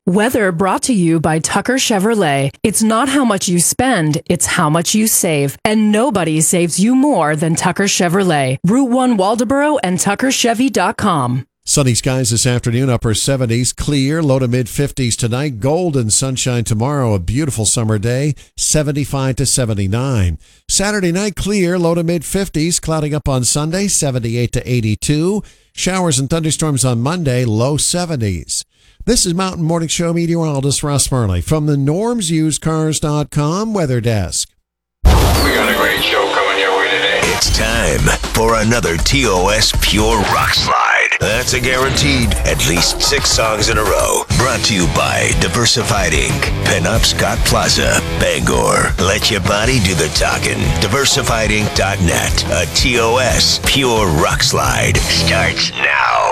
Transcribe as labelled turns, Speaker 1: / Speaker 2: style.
Speaker 1: Weather brought to you by Tucker Chevrolet. It's not how much you spend, it's how much you save. And nobody saves you more than Tucker Chevrolet. Route 1 Waldoboro and TuckerChevy.com.
Speaker 2: Sunny skies this afternoon, upper 70s, clear, low to mid 50s tonight, golden sunshine tomorrow, a beautiful summer day, 75 to 79. Saturday night, clear, low to mid 50s, clouding up on Sunday, 78 to 82. Showers and thunderstorms on Monday, low 70s. This is Mountain Morning Show meteorologist Russ Murley from the normsusedcars.com weather desk.
Speaker 3: We got a great show coming your way today.
Speaker 4: It's time for another TOS Pure Rock Slide. That's a guaranteed at least 6 songs in a row. Brought to you by Diversified Inc., Pinup Scott Plaza, Bangor. Let your body do the talking. DiversifiedInc.net. A TOS Pure Rock Slide starts now.